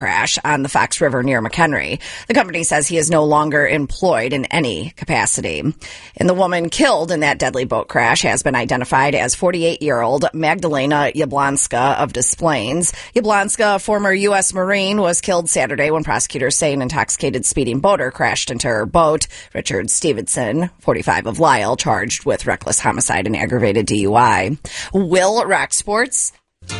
crash on the Fox River near McHenry. The company says he is no longer employed in any capacity. And the woman killed in that deadly boat crash has been identified as 48-year-old Magdalena Yablonska of Des Plaines. Yablonska, a former U.S. Marine, was killed Saturday when prosecutors say an intoxicated speeding boater crashed into her boat. Richard Stevenson, 45, of Lyle, charged with reckless homicide and aggravated DUI. Will Rock Sports.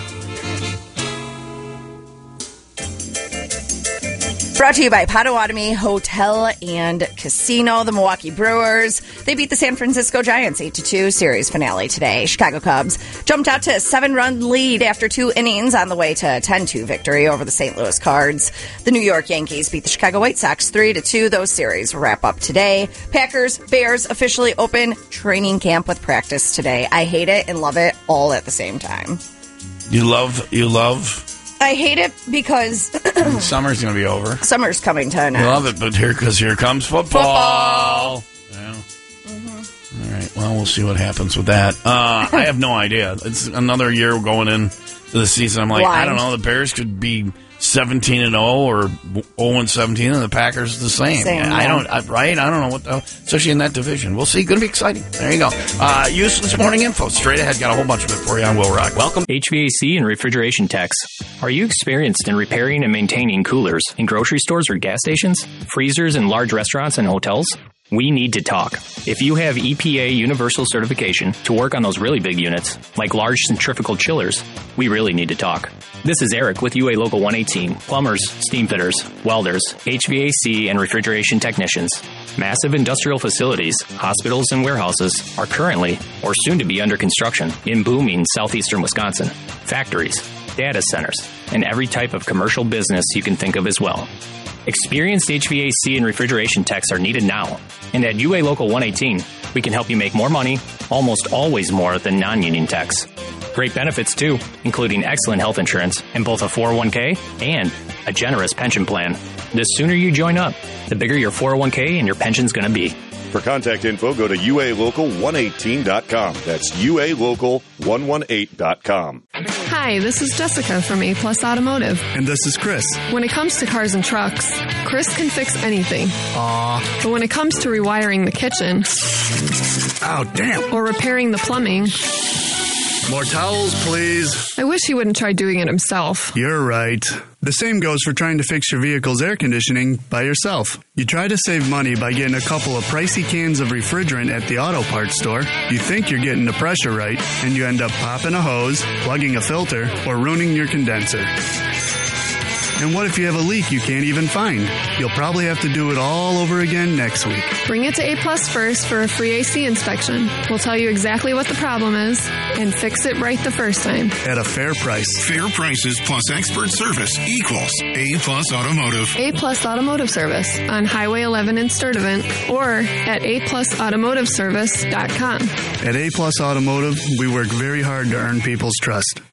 Brought to you by Potawatomi Hotel and Casino. The Milwaukee Brewers, they beat the San Francisco Giants 8-2 series finale today. Chicago Cubs jumped out to a 7-run lead after 2 innings on the way to a 10-2 victory over the St. Louis Cards. The New York Yankees beat the Chicago White Sox 3-2. Those series will wrap up today. Packers, Bears officially open training camp with practice today. I hate it and love it all at the same time. You love... I hate it because summer's going to be over. Summer's coming to an end. I love it, but here comes football. Yeah. Mm-hmm. All right. Well, we'll see what happens with that. I have no idea. It's another year going into the season. I'm like, I don't know. The Bears could be 17-0 or 0-17, and the Packers the same. I don't know what the, especially in that division. We'll see. Going to be exciting. There you go. Useless morning info. Straight ahead. Got a whole bunch of it for you on Will Rock. Welcome, HVAC and refrigeration techs. Are you experienced in repairing and maintaining coolers in grocery stores or gas stations, freezers in large restaurants and hotels? We need to talk. If you have EPA universal certification to work on those really big units, like large centrifugal chillers, we really need to talk. This is Eric with UA Local 118, plumbers, steam fitters, welders, HVAC, and refrigeration technicians. Massive industrial facilities, hospitals, and warehouses are currently or soon to be under construction in booming southeastern Wisconsin. Factories, data centers, and every type of commercial business you can think of as well. Experienced HVAC and refrigeration techs are needed now. And at UA Local 118, we can help you make more money, almost always more than non-union techs. Great benefits, too, including excellent health insurance and both a 401k and a generous pension plan. The sooner you join up, the bigger your 401k and your pension's going to be. For contact info, go to ualocal118.com. That's ualocal118.com. Hi, this is Jessica from A Plus Automotive. And this is Chris. When it comes to cars and trucks, Chris can fix anything. Aww. But when it comes to rewiring the kitchen... Oh, damn. Or repairing the plumbing... More towels, please. I wish he wouldn't try doing it himself. You're right. The same goes for trying to fix your vehicle's air conditioning by yourself. You try to save money by getting a couple of pricey cans of refrigerant at the auto parts store. You think you're getting the pressure right, and you end up popping a hose, plugging a filter, or ruining your condenser. And what if you have a leak you can't even find? You'll probably have to do it all over again next week. Bring it to A Plus first for a free AC inspection. We'll tell you exactly what the problem is and fix it right the first time. At a fair price. Fair prices plus expert service equals A Plus Automotive. A Plus Automotive Service on Highway 11 in Sturtevant or at aplusautomotiveservice.com. At A Plus Automotive, we work very hard to earn people's trust.